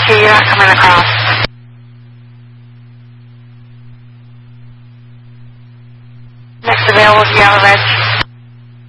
you're not coming across. Next available, do you have a reg?